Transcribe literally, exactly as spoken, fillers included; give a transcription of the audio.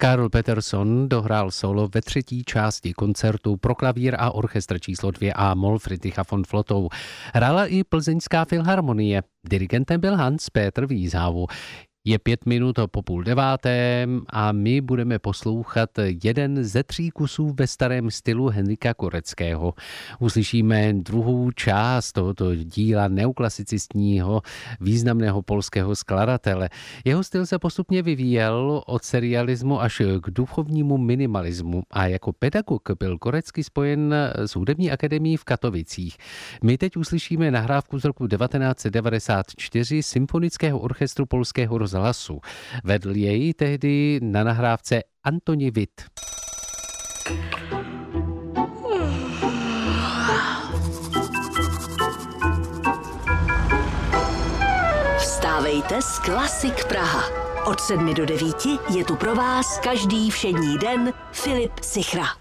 Karl Peterson dohrál solo ve třetí části koncertu pro klavír a orchestr číslo dvě a mol Friedricha von Flottou. Hrála i Plzeňská filharmonie. Dirigentem byl Hans Peter Wieshau. Je pět minut po půl deváté a my budeme poslouchat jeden ze tří kusů ve starém stylu Henrika Koreckého. Uslyšíme druhou část tohoto díla neoklasicistního významného polského skladatele. Jeho styl se postupně vyvíjel od serialismu až k duchovnímu minimalismu a jako pedagog byl Korecký spojen s hudební akademií v Katovicích. My teď uslyšíme nahrávku z roku devatenáct set devadesát čtyři Symfonického orchestru polského rozhlasu. Vedl jej tehdy na nahrávce Antoni Witt. Vstávejte s Klasik Praha. Od sedmi do devíti je tu pro vás každý všední den Filip Sichra.